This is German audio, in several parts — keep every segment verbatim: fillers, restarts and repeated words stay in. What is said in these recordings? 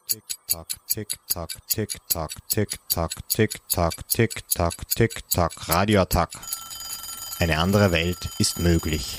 Tick tack, tick tack, tick tack, tick tack, tick tack, tick tack, tick tack, Radioattack. Eine andere Welt ist möglich.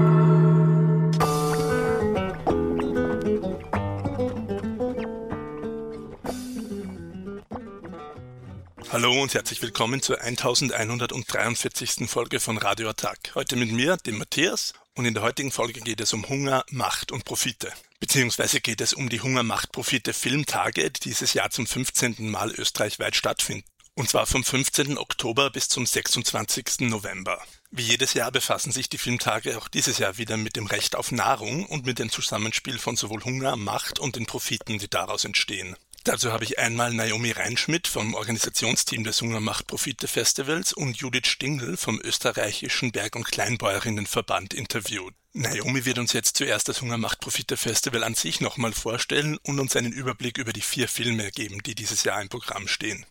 Hallo und herzlich willkommen zur elfhundertdreiundvierzigsten Folge von Radioattack. Heute mit mir, dem Matthias, und in der heutigen Folge geht es um Hunger, Macht und Profite. Beziehungsweise geht es um die Hunger, Macht, Profite Filmtage, die dieses Jahr zum fünfzehnten Mal österreichweit stattfinden. Und zwar vom fünfzehnten Oktober bis zum sechsundzwanzigsten November. Wie jedes Jahr befassen sich die Filmtage auch dieses Jahr wieder mit dem Recht auf Nahrung und mit dem Zusammenspiel von sowohl Hunger, Macht und den Profiten, die daraus entstehen. Dazu habe ich einmal Naomi Reinschmidt vom Organisationsteam des Hunger Macht Profite Festivals und Judith Stingl vom österreichischen Berg- und Kleinbäuerinnenverband interviewt. Naomi wird uns jetzt zuerst das Hunger Macht Profite Festival an sich nochmal vorstellen und uns einen Überblick über die vier Filme geben, die dieses Jahr im Programm stehen.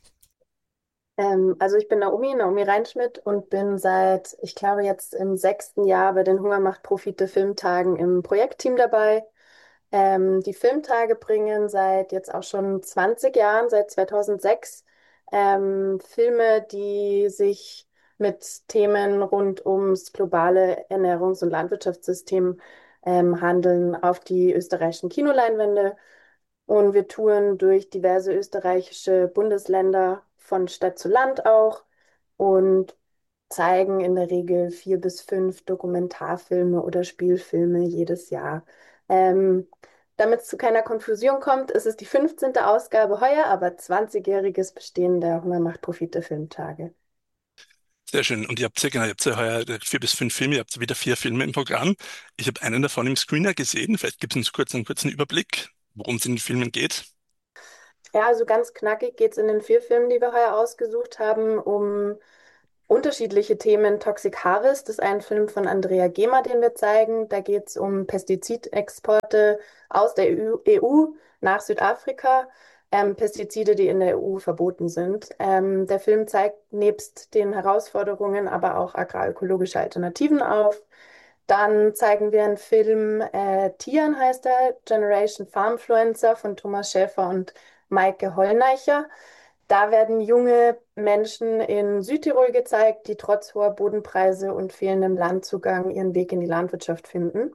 Ähm, also ich bin Naomi, Naomi Reinschmidt und bin seit, ich glaube jetzt im sechsten Jahr bei den Hunger Macht Profite Filmtagen im Projektteam dabei. Ähm, die Filmtage bringen seit jetzt auch schon zwanzig Jahren, seit zweitausendsechs, ähm, Filme, die sich mit Themen rund ums globale Ernährungs- und Landwirtschaftssystem ähm, handeln, auf die österreichischen Kinoleinwände. Und wir touren durch diverse österreichische Bundesländer von Stadt zu Land auch und zeigen in der Regel vier bis fünf Dokumentarfilme oder Spielfilme jedes Jahr. Ähm, Damit es zu keiner Konfusion kommt, ist es die fünfzehnte Ausgabe heuer, aber zwanzigjähriges Bestehen der Hunger macht Profite Filmtage. Sehr schön. Und ihr habt ja, genau, ihr habt ja heuer vier bis fünf Filme, ihr habt wieder vier Filme im Programm. Ich habe einen davon im Screener gesehen. Vielleicht gibt es uns kurz einen kurzen Überblick, worum es in den Filmen geht. Ja, also ganz knackig geht es in den vier Filmen, die wir heuer ausgesucht haben, um unterschiedliche Themen. Toxic Harvest ist ein Film von Andrea Gehmer, den wir zeigen. Da geht es um Pestizidexporte aus der E U nach Südafrika. Ähm, Pestizide, die in der E U verboten sind. Ähm, der Film zeigt nebst den Herausforderungen aber auch agroökologische Alternativen auf. Dann zeigen wir einen Film, äh, Tian heißt er, Generation Farmfluencer von Thomas Schäfer und Maike Hollneicher. Da werden junge Menschen in Südtirol gezeigt, die trotz hoher Bodenpreise und fehlendem Landzugang ihren Weg in die Landwirtschaft finden.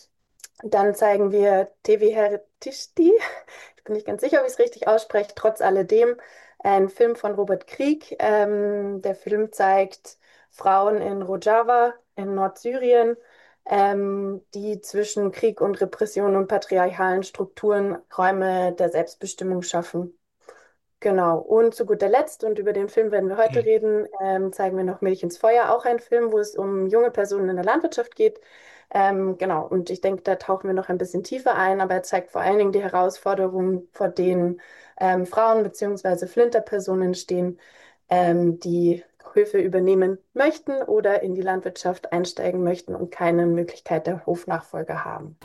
Dann zeigen wir Tevi Tishti, ich bin nicht ganz sicher, ob ich es richtig ausspreche, trotz alledem, ein Film von Robert Krieg. Ähm, der Film zeigt Frauen in Rojava in Nordsyrien, ähm, die zwischen Krieg und Repression und patriarchalen Strukturen Räume der Selbstbestimmung schaffen. Genau. Und zu guter Letzt, und über den Film werden wir heute Hm. reden, ähm, zeigen wir noch Milch ins Feuer, auch ein Film, wo es um junge Personen in der Landwirtschaft geht. Ähm, genau. Und ich denke, da tauchen wir noch ein bisschen tiefer ein, aber er zeigt vor allen Dingen die Herausforderungen, vor denen ähm, Frauen bzw. Flinterpersonen stehen, ähm, die Höfe übernehmen möchten oder in die Landwirtschaft einsteigen möchten und keine Möglichkeit der Hofnachfolge haben.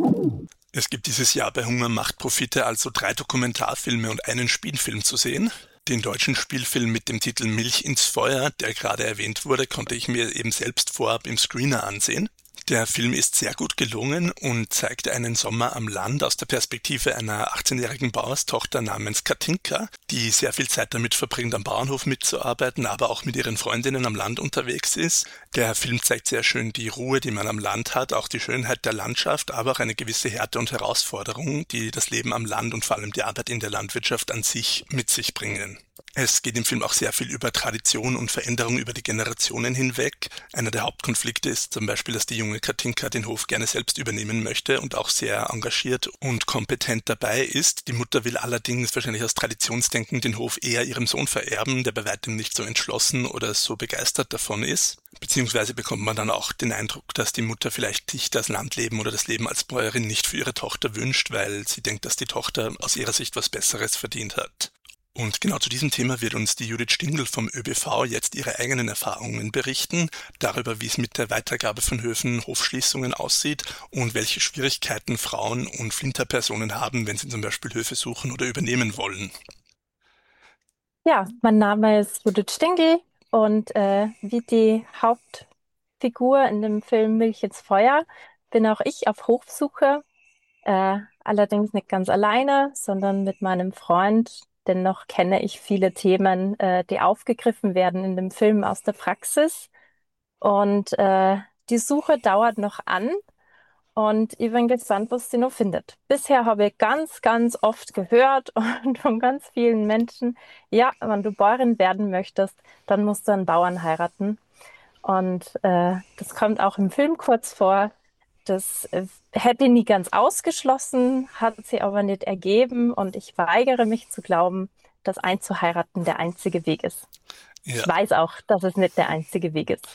Es gibt dieses Jahr bei Hunger macht Profite also drei Dokumentarfilme und einen Spielfilm zu sehen. Den deutschen Spielfilm mit dem Titel Milch ins Feuer, der gerade erwähnt wurde, konnte ich mir eben selbst vorab im Screener ansehen. Der Film ist sehr gut gelungen und zeigt einen Sommer am Land aus der Perspektive einer achtzehnjährigen Bauerstochter namens Katinka, die sehr viel Zeit damit verbringt, am Bauernhof mitzuarbeiten, aber auch mit ihren Freundinnen am Land unterwegs ist. Der Film zeigt sehr schön die Ruhe, die man am Land hat, auch die Schönheit der Landschaft, aber auch eine gewisse Härte und Herausforderung, die das Leben am Land und vor allem die Arbeit in der Landwirtschaft an sich mit sich bringen. Es geht im Film auch sehr viel über Tradition und Veränderung über die Generationen hinweg. Einer der Hauptkonflikte ist zum Beispiel, dass die junge Katinka den Hof gerne selbst übernehmen möchte und auch sehr engagiert und kompetent dabei ist. Die Mutter will allerdings wahrscheinlich aus Traditionsdenken den Hof eher ihrem Sohn vererben, der bei weitem nicht so entschlossen oder so begeistert davon ist. Beziehungsweise bekommt man dann auch den Eindruck, dass die Mutter vielleicht sich das Landleben oder das Leben als Bäuerin nicht für ihre Tochter wünscht, weil sie denkt, dass die Tochter aus ihrer Sicht was Besseres verdient hat. Und genau zu diesem Thema wird uns die Judith Stingl vom Ö B V jetzt ihre eigenen Erfahrungen berichten, darüber, wie es mit der Weitergabe von Höfen, Hofschließungen aussieht und welche Schwierigkeiten Frauen und Flinterpersonen haben, wenn sie zum Beispiel Höfe suchen oder übernehmen wollen. Ja, mein Name ist Judith Stingl und äh, wie die Hauptfigur in dem Film Milch ins Feuer bin auch ich auf Hofsuche. Äh, allerdings nicht ganz alleine, sondern mit meinem Freund. Dennoch kenne ich viele Themen, äh, die aufgegriffen werden in dem Film aus der Praxis. Und äh, die Suche dauert noch an und ich bin gespannt, was sie noch findet. Bisher habe ich ganz, ganz oft gehört und von ganz vielen Menschen, ja, wenn du Bäuerin werden möchtest, dann musst du einen Bauern heiraten. Und äh, das kommt auch im Film kurz vor. Das äh, hätte ich nie ganz ausgeschlossen, hat sie aber nicht ergeben und ich weigere mich zu glauben, dass einzuheiraten der einzige Weg ist. Ja, Ich weiß auch, dass es nicht der einzige Weg ist.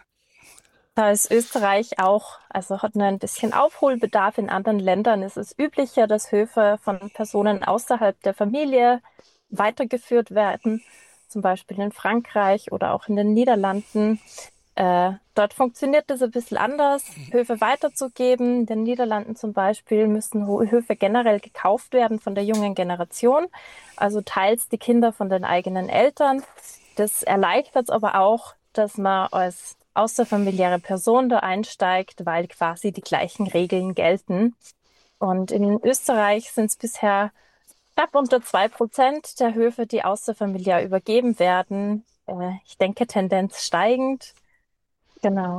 Da ist Österreich auch, also hat nur ein bisschen Aufholbedarf. In anderen Ländern ist es üblicher, dass Höfe von Personen außerhalb der Familie weitergeführt werden, zum Beispiel in Frankreich oder auch in den Niederlanden. Äh, dort funktioniert das ein bisschen anders, Höfe weiterzugeben. In den Niederlanden zum Beispiel müssen Ho- Höfe generell gekauft werden von der jungen Generation, also teils die Kinder von den eigenen Eltern. Das erleichtert es aber auch, dass man als außerfamiliäre Person da einsteigt, weil quasi die gleichen Regeln gelten. Und in Österreich sind es bisher knapp unter zwei Prozent der Höfe, die außerfamiliär übergeben werden. Äh, ich denke Tendenz steigend. Genau.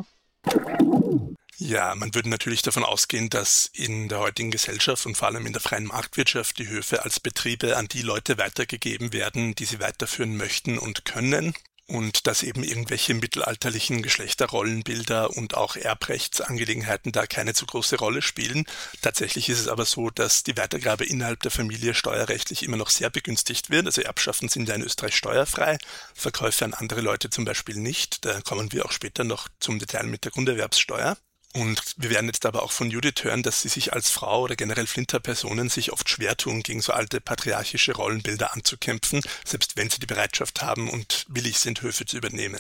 ja, man würde natürlich davon ausgehen, dass in der heutigen Gesellschaft und vor allem in der freien Marktwirtschaft die Höfe als Betriebe an die Leute weitergegeben werden, die sie weiterführen möchten und können. Und dass eben irgendwelche mittelalterlichen Geschlechterrollenbilder und auch Erbrechtsangelegenheiten da keine zu große Rolle spielen. Tatsächlich ist es aber so, dass die Weitergabe innerhalb der Familie steuerrechtlich immer noch sehr begünstigt wird. Also Erbschaften sind ja in Österreich steuerfrei, Verkäufe an andere Leute zum Beispiel nicht. Da kommen wir auch später noch zum Detail mit der Grunderwerbssteuer. Und wir werden jetzt aber auch von Judith hören, dass sie sich als Frau oder generell Flinterpersonen sich oft schwer tun, gegen so alte patriarchische Rollenbilder anzukämpfen, selbst wenn sie die Bereitschaft haben und willig sind, Höfe zu übernehmen.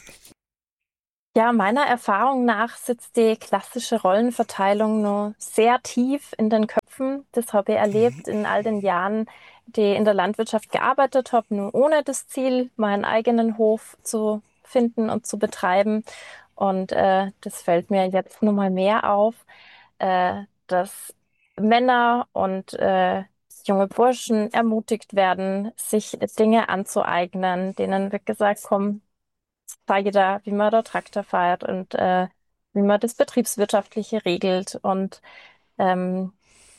Ja, meiner Erfahrung nach sitzt die klassische Rollenverteilung nur sehr tief in den Köpfen. Das habe ich Mhm. erlebt in all den Jahren, die ich in der Landwirtschaft gearbeitet habe, nur ohne das Ziel, meinen eigenen Hof zu finden und zu betreiben. Und äh, das fällt mir jetzt nur mal mehr auf, äh, dass Männer und äh, junge Burschen ermutigt werden, sich Dinge anzueignen, denen wird gesagt, komm, zeige da, wie man da Traktor fährt und äh, wie man das Betriebswirtschaftliche regelt. Und ähm,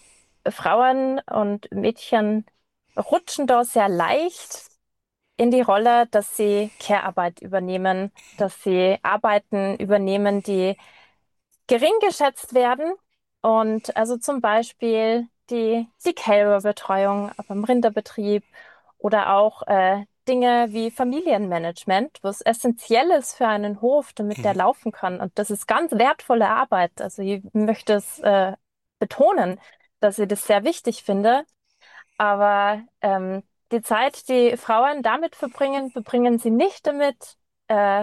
Frauen und Mädchen rutschen da sehr leicht in die Rolle, dass sie Care-Arbeit übernehmen, dass sie Arbeiten übernehmen, die gering geschätzt werden. Und also zum Beispiel die, die Kälberbetreuung beim Rinderbetrieb oder auch äh, Dinge wie Familienmanagement, was essentiell ist für einen Hof, damit der Mhm. laufen kann. Und das ist ganz wertvolle Arbeit. Also ich möchte es äh, betonen, dass ich das sehr wichtig finde. Aber ähm, die Zeit, die Frauen damit verbringen, verbringen sie nicht damit, äh,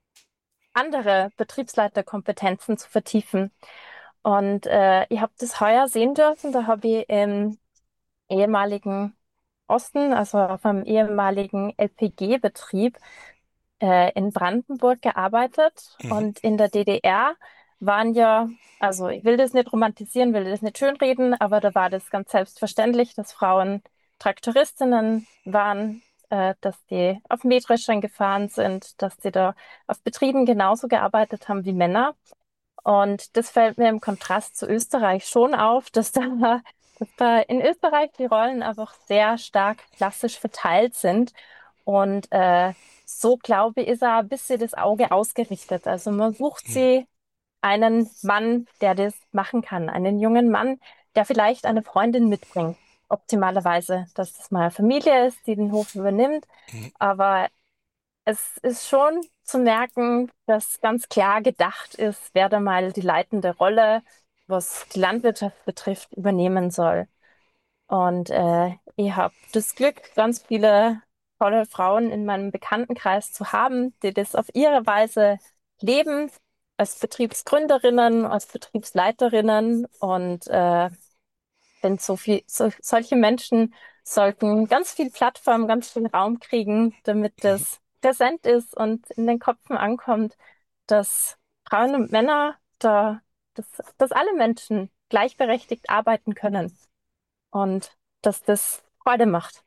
andere Betriebsleiterkompetenzen zu vertiefen. Und äh, ich habe das heuer sehen dürfen. Da habe ich im ehemaligen Osten, also auf einem ehemaligen L P G-Betrieb äh, in Brandenburg gearbeitet. Mhm. Und in der D D R waren ja, also ich will das nicht romantisieren, will das nicht schönreden, aber da war das ganz selbstverständlich, dass Frauen Traktoristinnen waren, äh, dass die auf Mähdreschern gefahren sind, dass die da auf Betrieben genauso gearbeitet haben wie Männer. Und das fällt mir im Kontrast zu Österreich schon auf, dass da, dass da in Österreich die Rollen einfach sehr stark klassisch verteilt sind. Und äh, so, glaube ich, ist er ein bisschen das Auge ausgerichtet. Also man sucht Mhm. sie einen Mann, der das machen kann, einen jungen Mann, der vielleicht eine Freundin mitbringt. Optimalerweise, dass das mal eine Familie ist, die den Hof übernimmt. Mhm. Aber es ist schon zu merken, dass ganz klar gedacht ist, wer da mal die leitende Rolle, was die Landwirtschaft betrifft, übernehmen soll. Und äh, ich habe das Glück, ganz viele tolle Frauen in meinem Bekanntenkreis zu haben, die das auf ihre Weise leben, als Betriebsgründerinnen, als Betriebsleiterinnen. Und äh, wenn so viel, so, solche Menschen sollten ganz viel Plattform, ganz viel Raum kriegen, damit Mhm. das präsent ist und in den Köpfen ankommt, dass Frauen und Männer da, dass, dass alle Menschen gleichberechtigt arbeiten können. und dass das Freude macht.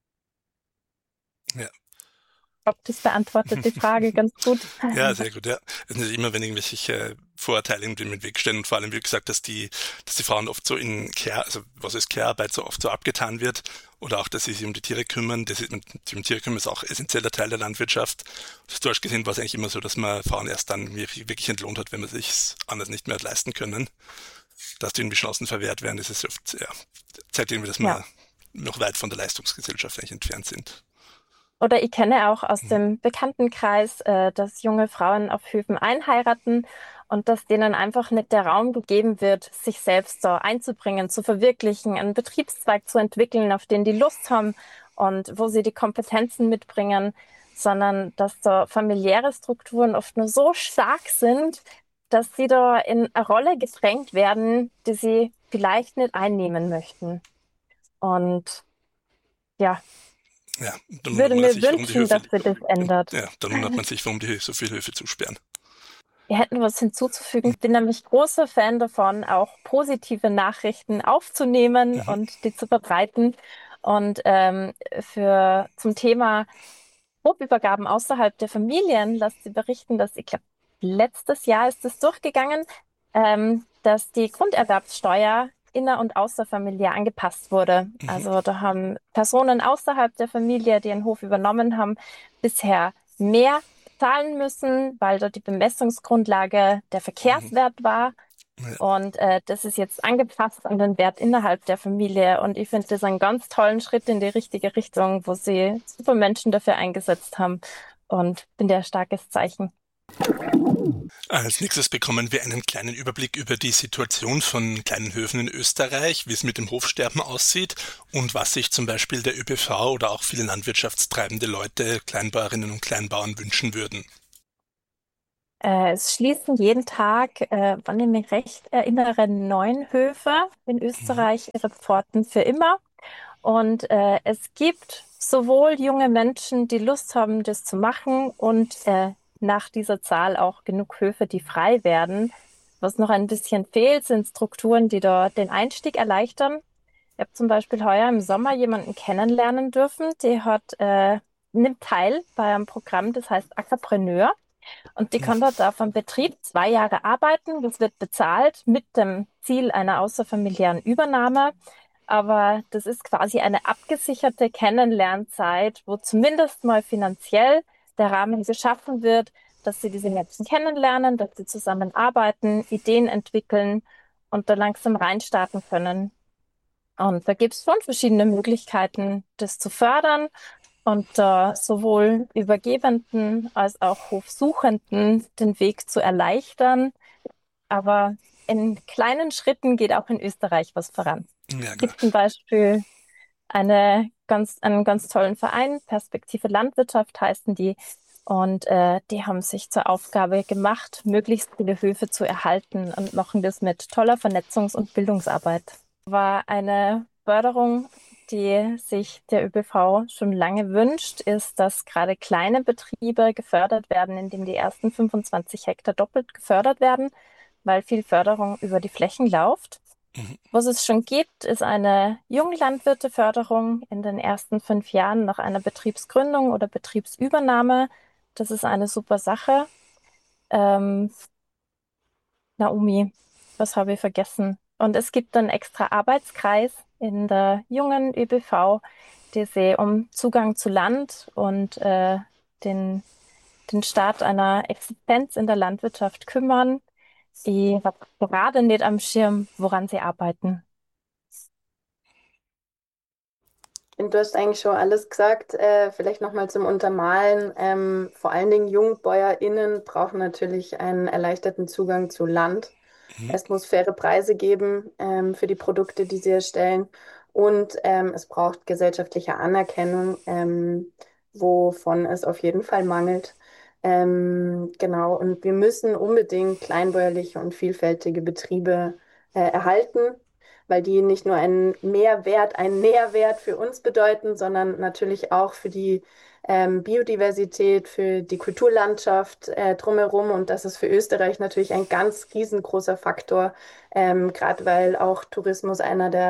Ja. Ich glaube, das beantwortet die Frage ganz gut. Ja, sehr gut, ja. Es ist immer, wenn irgendwelche äh, Vorurteile irgendwie im Weg stehen und vor allem, wie gesagt, dass die, dass die Frauen oft so in Care, also was ist Care-Arbeit, so oft so abgetan wird oder auch, dass sie sich um die Tiere kümmern. Das ist, die um Tiere kümmern ist auch essentieller Teil der Landwirtschaft. Historisch gesehen war es eigentlich immer so, dass man Frauen erst dann wirklich wirklich entlohnt hat, wenn man sich anders nicht mehr hat leisten können. Dass die irgendwie Chancen verwehrt werden, das ist oft, ja, zeigt irgendwie, dass wir Ja. noch weit von der Leistungsgesellschaft eigentlich entfernt sind. Oder ich kenne auch aus Mhm. dem Bekanntenkreis, äh, dass junge Frauen auf Höfen einheiraten und dass denen einfach nicht der Raum gegeben wird, sich selbst so einzubringen, zu verwirklichen, einen Betriebszweig zu entwickeln, auf den die Lust haben und wo sie die Kompetenzen mitbringen, sondern dass so familiäre Strukturen oft nur so stark sind, dass sie da in eine Rolle gedrängt werden, die sie vielleicht nicht einnehmen möchten. Und ja, Ja, dann wundert würde man mir sich, warum die wünschen, Höfe, dass sich das ändert. ja, dann wundert man sich, warum die so viele Höfe zusperren. Wir hätten was hinzuzufügen. Ich bin nämlich großer Fan davon, auch positive Nachrichten aufzunehmen Mhm. und die zu verbreiten. Und ähm, für zum Thema Hofübergaben außerhalb der Familien, lasst sie berichten, dass ich glaube, letztes Jahr ist es durchgegangen, ähm, dass die Grunderwerbssteuer inner- und außerfamiliär angepasst wurde. Mhm. Also da haben Personen außerhalb der Familie, die einen Hof übernommen haben, bisher mehr zahlen müssen, weil dort die Bemessungsgrundlage der Mhm. Verkehrswert war. Ja. Und äh, das ist jetzt angepasst an den Wert innerhalb der Familie. Und ich finde das einen ganz tollen Schritt in die richtige Richtung, wo sie super Menschen dafür eingesetzt haben. Und finde ein starkes Zeichen. Als nächstes bekommen wir einen kleinen Überblick über die Situation von kleinen Höfen in Österreich, wie es mit dem Hofsterben aussieht und was sich zum Beispiel der ÖPV oder auch viele landwirtschaftstreibende Leute, Kleinbäuerinnen und Kleinbauern wünschen würden. Äh, es schließen jeden Tag, äh, wann ich mich recht erinnere, neun Höfe in Mhm. Österreich ihre Pforten für immer. Und äh, es gibt sowohl junge Menschen, die Lust haben, das zu machen, und äh, nach dieser Zahl auch genug Höfe, die frei werden. Was noch ein bisschen fehlt, sind Strukturen, die da den Einstieg erleichtern. Ich habe zum Beispiel heuer im Sommer jemanden kennenlernen dürfen, der hat, äh, nimmt teil bei einem Programm, das heißt Ackerpreneur. Und die kann dort auf einem Betrieb zwei Jahre arbeiten. Das wird bezahlt mit dem Ziel einer außerfamiliären Übernahme. Aber das ist quasi eine abgesicherte Kennenlernzeit, wo zumindest mal finanziell der Rahmen geschaffen wird, dass sie diese Menschen kennenlernen, dass sie zusammenarbeiten, Ideen entwickeln und da langsam reinstarten können. Und da gibt es schon verschiedene Möglichkeiten, das zu fördern und äh, sowohl Übergebenden als auch Hofsuchenden den Weg zu erleichtern. Aber in kleinen Schritten geht auch in Österreich was voran. Ja, Es genau. gibt zum Beispiel eine ganz, einen ganz tollen Verein, Perspektive Landwirtschaft heißen die. Und äh, die haben sich zur Aufgabe gemacht, möglichst viele Höfe zu erhalten und machen das mit toller Vernetzungs- und Bildungsarbeit. War eine Förderung, die sich der ÖPV schon lange wünscht, ist, dass gerade kleine Betriebe gefördert werden, indem die ersten fünfundzwanzig Hektar doppelt gefördert werden, weil viel Förderung über die Flächen läuft. Mhm. Was es schon gibt, ist eine Junglandwirteförderung in den ersten fünf Jahren nach einer Betriebsgründung oder Betriebsübernahme. Das ist eine super Sache. Ähm, Naomi, was habe ich vergessen? Und es gibt einen extra Arbeitskreis in der jungen ÖBV, die sich um Zugang zu Land und äh, den, den Start einer Existenz in der Landwirtschaft kümmern. Ich habe gerade nicht am Schirm, woran sie arbeiten. Und du hast eigentlich schon alles gesagt. Äh, vielleicht nochmal zum Untermalen. Ähm, vor allen Dingen JungbäuerInnen brauchen natürlich einen erleichterten Zugang zu Land. Mhm. Es muss faire Preise geben ähm, für die Produkte, die sie erstellen. Und ähm, es braucht gesellschaftliche Anerkennung, ähm, wovon es auf jeden Fall mangelt. Ähm, genau. Und wir müssen unbedingt kleinbäuerliche und vielfältige Betriebe äh, erhalten, weil die nicht nur einen Mehrwert, einen Nährwert für uns bedeuten, sondern natürlich auch für die ähm, Biodiversität, für die Kulturlandschaft äh, drumherum. Und das ist für Österreich natürlich ein ganz riesengroßer Faktor, ähm, gerade weil auch Tourismus einer der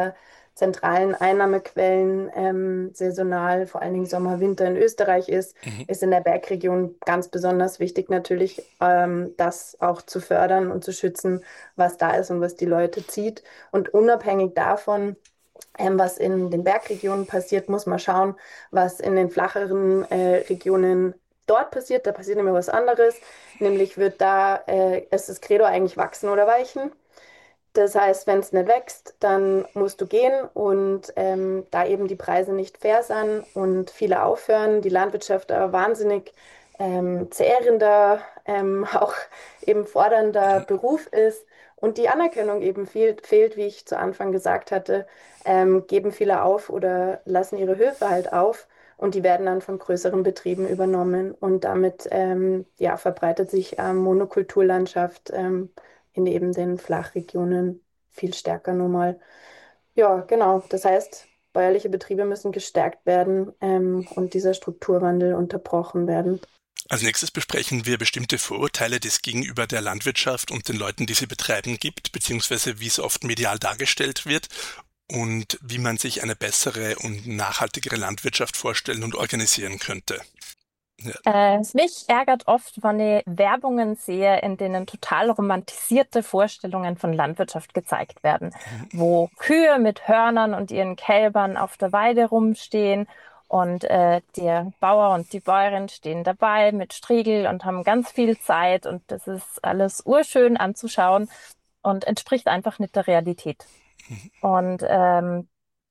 zentralen Einnahmequellen ähm, saisonal, vor allen Dingen Sommer, Winter in Österreich ist, Mhm. ist in der Bergregion ganz besonders wichtig natürlich, ähm, das auch zu fördern und zu schützen, was da ist und was die Leute zieht. Und unabhängig davon, ähm, was in den Bergregionen passiert, muss man schauen, was in den flacheren äh, Regionen dort passiert. Da passiert nämlich was anderes, nämlich wird da, äh, ist das Credo eigentlich wachsen oder weichen. Das heißt, wenn es nicht wächst, dann musst du gehen und ähm, da eben die Preise nicht fair sind und viele aufhören, die Landwirtschaft aber wahnsinnig ähm, zehrender, ähm, auch eben fordernder Beruf ist und die Anerkennung eben fehlt, fehlt, wie ich zu Anfang gesagt hatte, ähm, geben viele auf oder lassen ihre Höfe halt auf und die werden dann von größeren Betrieben übernommen und damit ähm, ja, verbreitet sich ähm, Monokulturlandschaft. Ähm, in eben den Flachregionen viel stärker nun mal. Ja, genau. Das heißt, bäuerliche Betriebe müssen gestärkt werden, ähm, und dieser Strukturwandel unterbrochen werden. Als nächstes besprechen wir bestimmte Vorurteile, die es gegenüber der Landwirtschaft und den Leuten, die sie betreiben, gibt, beziehungsweise wie es oft medial dargestellt wird und wie man sich eine bessere und nachhaltigere Landwirtschaft vorstellen und organisieren könnte. Ja. Äh, mich ärgert oft, wenn ich Werbungen sehe, in denen total romantisierte Vorstellungen von Landwirtschaft gezeigt werden, wo Kühe mit Hörnern und ihren Kälbern auf der Weide rumstehen und äh, der Bauer und die Bäuerin stehen dabei mit Striegel und haben ganz viel Zeit und das ist alles urschön anzuschauen und entspricht einfach nicht der Realität. Und ähm,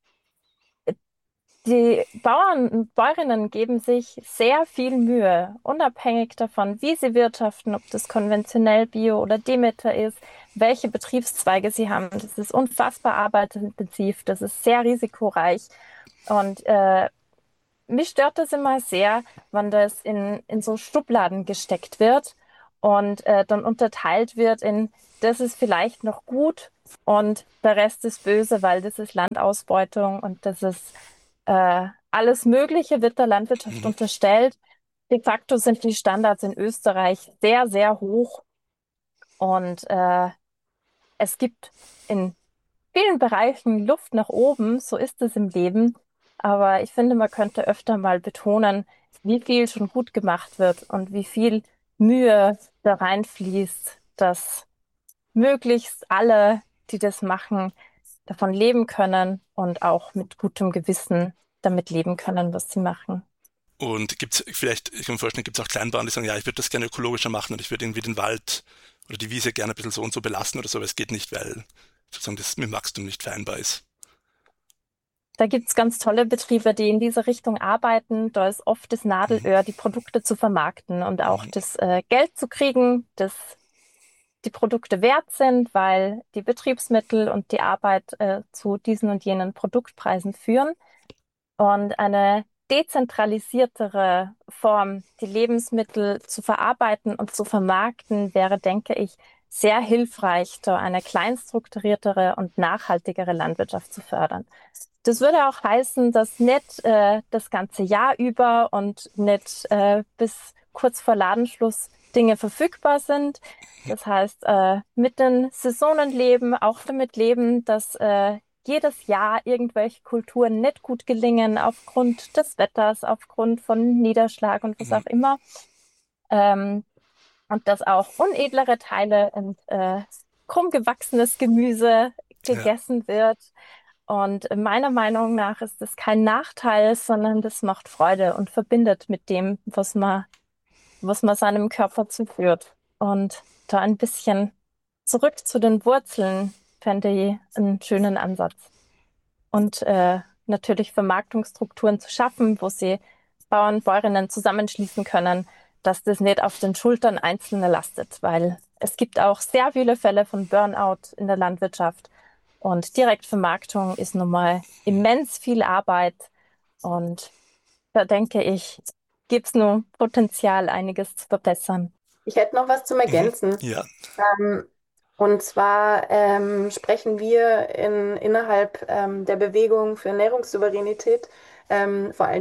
die Bauern und Bäuerinnen geben sich sehr viel Mühe, unabhängig davon, wie sie wirtschaften, ob das konventionell Bio oder Demeter ist, welche Betriebszweige sie haben. Das ist unfassbar arbeitsintensiv, das ist sehr risikoreich. Und äh, mich stört das immer sehr, wenn das in, in so Schubladen gesteckt wird und äh, dann unterteilt wird in, das ist vielleicht noch gut und der Rest ist böse, weil das ist Landausbeutung und das ist äh, alles Mögliche wird der Landwirtschaft Mhm. unterstellt. De facto sind die Standards in Österreich sehr, sehr hoch und äh, es gibt in vielen Bereichen Luft nach oben, so ist es im Leben. Aber ich finde, man könnte öfter mal betonen, wie viel schon gut gemacht wird und wie viel Mühe da reinfließt, dass möglichst alle, die das machen, davon leben können und auch mit gutem Gewissen damit leben können, was sie machen. Und gibt's vielleicht, ich kann mir vorstellen, gibt es auch Kleinbauern, die sagen, ja, ich würde das gerne ökologischer machen und ich würde irgendwie den Wald oder die Wiese gerne ein bisschen so und so belassen oder so, aber es geht nicht, weil sozusagen das mit dem Wachstum nicht vereinbar ist. Da gibt's ganz tolle Betriebe, die in diese Richtung arbeiten. Da ist oft das Mhm. Nadelöhr, die Produkte zu vermarkten und auch Mhm. das äh, Geld zu kriegen, das die Produkte wert sind, weil die Betriebsmittel und die Arbeit äh, zu diesen und jenen Produktpreisen führen. Und eine dezentralisiertere Form, die Lebensmittel zu verarbeiten und zu vermarkten, wäre, denke ich, sehr hilfreich, da eine kleinstrukturiertere und nachhaltigere Landwirtschaft zu fördern. Das würde auch heißen, dass nicht äh, das ganze Jahr über und nicht äh, bis kurz vor Ladenschluss Dinge verfügbar sind. Das heißt, äh, mit den Saisonen leben, auch damit leben, dass äh, jedes Jahr irgendwelche Kulturen nicht gut gelingen aufgrund des Wetters, aufgrund von Niederschlag und was Mhm. auch immer. Ähm, und dass auch unedlere Teile und äh, krumm gewachsenes Gemüse Ja. gegessen wird. Und meiner Meinung nach ist das kein Nachteil, sondern das macht Freude und verbindet mit dem, was man, was man seinem Körper zuführt. Und da ein bisschen zurück zu den Wurzeln fände ich einen schönen Ansatz. Und äh, natürlich Vermarktungsstrukturen zu schaffen, wo sie Bauern, Bäuerinnen zusammenschließen können, dass das nicht auf den Schultern Einzelner lastet, weil es gibt auch sehr viele Fälle von Burnout in der Landwirtschaft und Direktvermarktung ist nun mal immens viel Arbeit und da denke ich, gibt es nur Potenzial, einiges zu verbessern. Ich hätte noch was zum Mhm. Ergänzen. Ja. Ähm, und zwar ähm, sprechen wir in, innerhalb ähm, der Bewegung für Ernährungssouveränität ähm, vor allen Dingen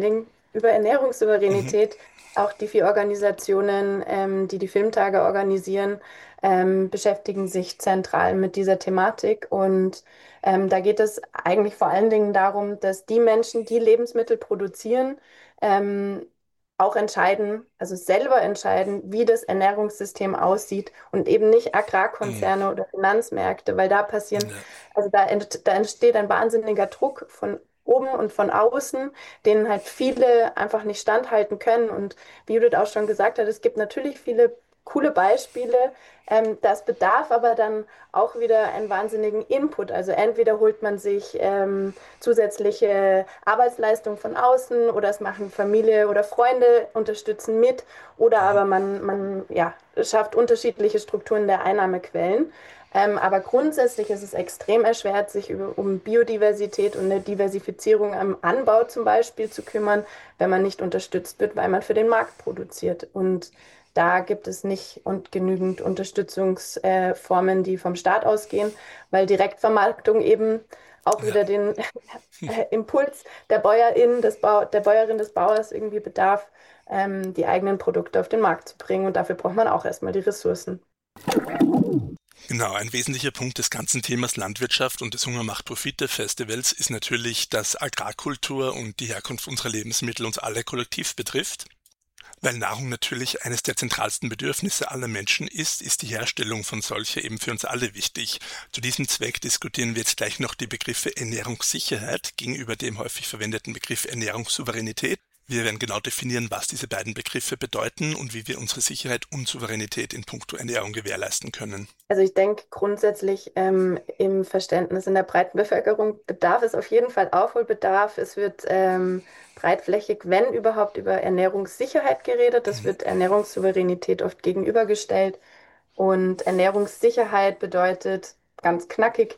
über Ernährungssouveränität. Auch die vier Organisationen, ähm, die die Filmtage organisieren, ähm, beschäftigen sich zentral mit dieser Thematik. Und ähm, da geht es eigentlich vor allen Dingen darum, dass die Menschen, die Lebensmittel produzieren, ähm, auch entscheiden, also selber entscheiden, wie das Ernährungssystem aussieht und eben nicht Mhm. Agrarkonzerne oder Finanzmärkte, weil da passieren, Ja. also da, ent, da entsteht ein wahnsinniger Druck von oben und von außen, denen halt viele einfach nicht standhalten können. Und wie Judith auch schon gesagt hat, es gibt natürlich viele coole Beispiele. Ähm, das bedarf aber dann auch wieder einen wahnsinnigen Input. Also entweder holt man sich ähm, zusätzliche Arbeitsleistung von außen oder es machen Familie oder Freunde, unterstützen mit oder Mhm. aber man, man ja, schafft unterschiedliche Strukturen der Einnahmequellen. Ähm, aber grundsätzlich ist es extrem erschwert, sich über, um Biodiversität und eine Diversifizierung am Anbau zum Beispiel zu kümmern, wenn man nicht unterstützt wird, weil man für den Markt produziert. Und da gibt es nicht und genügend Unterstützungsformen, die vom Staat ausgehen, weil Direktvermarktung eben auch Ja. wieder den äh, Impuls der Bäuerin, des Bau, der Bäuerin des Bauers irgendwie bedarf, ähm, die eigenen Produkte auf den Markt zu bringen. Und dafür braucht man auch erstmal die Ressourcen. Genau, ein wesentlicher Punkt des ganzen Themas Landwirtschaft und des Hunger macht Profite Festivals ist natürlich, dass Agrarkultur und die Herkunft unserer Lebensmittel uns alle kollektiv betrifft. Weil Nahrung natürlich eines der zentralsten Bedürfnisse aller Menschen ist, ist die Herstellung von solcher eben für uns alle wichtig. Zu diesem Zweck diskutieren wir jetzt gleich noch die Begriffe Ernährungssicherheit gegenüber dem häufig verwendeten Begriff Ernährungssouveränität. Wir werden genau definieren, was diese beiden Begriffe bedeuten und wie wir unsere Sicherheit und Souveränität in puncto Ernährung gewährleisten können. Also ich denke grundsätzlich ähm, im Verständnis in der breiten Bevölkerung bedarf es auf jeden Fall Aufholbedarf. Es wird ähm, breitflächig, wenn überhaupt, über Ernährungssicherheit geredet. Das Mhm. wird Ernährungssouveränität oft gegenübergestellt. Und Ernährungssicherheit bedeutet ganz knackig,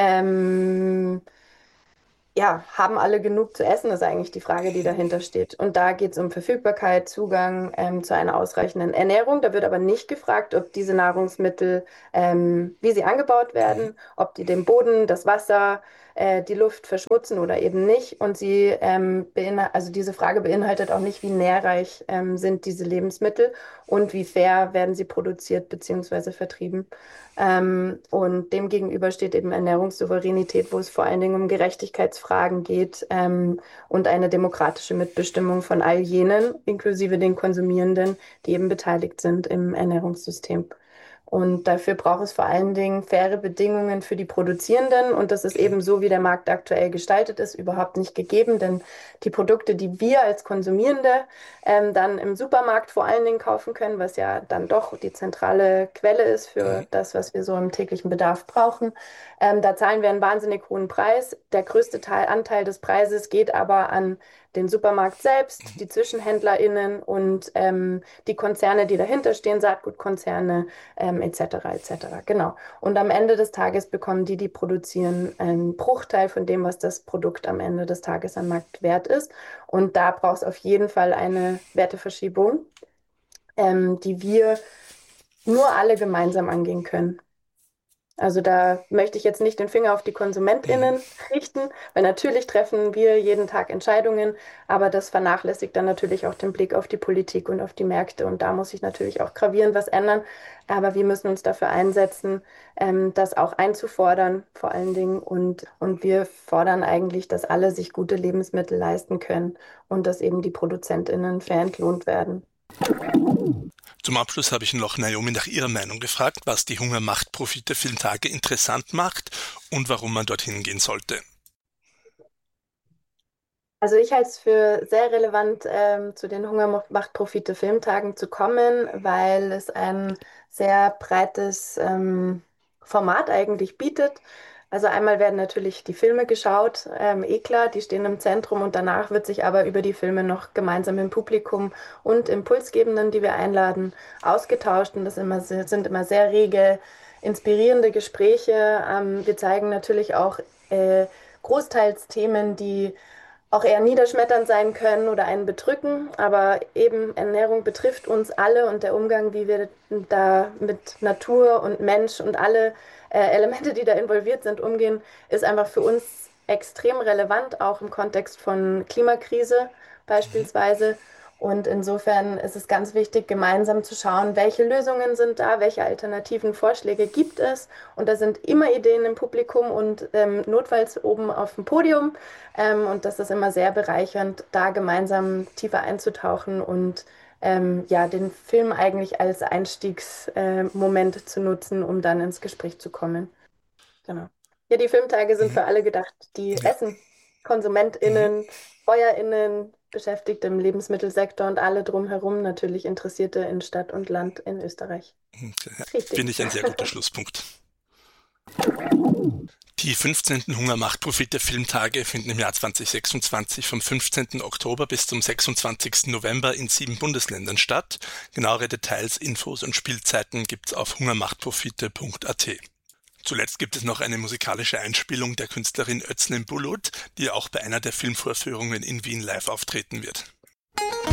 ähm, ja, haben alle genug zu essen, ist eigentlich die Frage, die dahinter steht. Und da geht es um Verfügbarkeit, Zugang ähm, zu einer ausreichenden Ernährung. Da wird aber nicht gefragt, ob diese Nahrungsmittel, ähm, wie sie angebaut Mhm. werden, ob die den Boden, das Wasser, äh, die Luft verschmutzen oder eben nicht. Und sie, ähm, beinhal- also diese Frage beinhaltet auch nicht, wie nährreich ähm, sind diese Lebensmittel und wie fair werden sie produziert bzw. vertrieben. Ähm, und dem gegenüber steht eben Ernährungssouveränität, wo es vor allen Dingen um Gerechtigkeitsfragen geht, ähm, und eine demokratische Mitbestimmung von all jenen, inklusive den Konsumierenden, die eben beteiligt sind im Ernährungssystem. Und dafür braucht es vor allen Dingen faire Bedingungen für die Produzierenden. Und das ist Mhm. eben so, wie der Markt aktuell gestaltet ist, überhaupt nicht gegeben. Denn die Produkte, die wir als Konsumierende ähm, dann im Supermarkt vor allen Dingen kaufen können, was ja dann doch die zentrale Quelle ist Mhm. für das, was wir so im täglichen Bedarf brauchen, ähm, da zahlen wir einen wahnsinnig hohen Preis. Der größte Teil, Anteil des Preises geht aber an den Supermarkt selbst, Mhm. die ZwischenhändlerInnen und ähm, die Konzerne, die dahinter stehen, Saatgutkonzerne, ähm, et cetera et cetera. Genau. Und am Ende des Tages bekommen die, die produzieren, einen Bruchteil von dem, was das Produkt am Ende des Tages am Markt wert ist. Und da braucht es auf jeden Fall eine Werteverschiebung, ähm, die wir nur alle gemeinsam angehen können. Also da möchte ich jetzt nicht den Finger auf die Mhm. KonsumentInnen richten, weil natürlich treffen wir jeden Tag Entscheidungen, aber das vernachlässigt dann natürlich auch den Blick auf die Politik und auf die Märkte. Und da muss sich natürlich auch gravierend was ändern. Aber wir müssen uns dafür einsetzen, ähm, das auch einzufordern, vor allen Dingen. Und, und wir fordern eigentlich, dass alle sich gute Lebensmittel leisten können und dass eben die ProduzentInnen fair entlohnt werden. Zum Abschluss habe ich noch Naomi nach ihrer Meinung gefragt, was die Hunger macht Profite Filmtage interessant macht und warum man dorthin gehen sollte. Also ich halte es für sehr relevant, ähm, zu den Hunger macht Profite Filmtagen zu kommen, weil es ein sehr breites ähm, Format eigentlich bietet. Also einmal werden natürlich die Filme geschaut, ähm, eh klar, die stehen im Zentrum und danach wird sich aber über die Filme noch gemeinsam im Publikum und Impulsgebenden, die wir einladen, ausgetauscht und das immer, sehr- sind immer sehr rege, inspirierende Gespräche. Ähm, wir zeigen natürlich auch äh, großteils Themen, die auch eher niederschmetternd sein können oder einen bedrücken. Aber eben Ernährung betrifft uns alle und der Umgang, wie wir da mit Natur und Mensch und alle äh, Elemente, die da involviert sind, umgehen, ist einfach für uns extrem relevant, auch im Kontext von Klimakrise beispielsweise. Und insofern ist es ganz wichtig, gemeinsam zu schauen, welche Lösungen sind da, welche alternativen Vorschläge gibt es. Und da sind immer Ideen im Publikum und ähm, notfalls oben auf dem Podium. Ähm, und das ist immer sehr bereichernd, da gemeinsam tiefer einzutauchen und ähm, ja, den Film eigentlich als Einstiegsmoment äh, zu nutzen, um dann ins Gespräch zu kommen. Genau. Ja, die Filmtage sind Mhm. für alle gedacht, die Ja. essen. Mhm. KonsumentInnen, BäuerInnen, Beschäftigte im Lebensmittelsektor und alle drumherum, natürlich Interessierte in Stadt und Land in Österreich. Ja, Richtig. finde ich ein sehr guter Schlusspunkt. Die fünfzehnten Hungermacht-Profite-Filmtage finden im Jahr zwanzig sechsundzwanzig vom fünfzehnten Oktober bis zum sechsundzwanzigsten November in sieben Bundesländern statt. Genauere Details, Infos und Spielzeiten gibt's auf hungermachtprofite punkt a t. Zuletzt gibt es noch eine musikalische Einspielung der Künstlerin Özlem Bulut, die auch bei einer der Filmvorführungen in Wien live auftreten wird.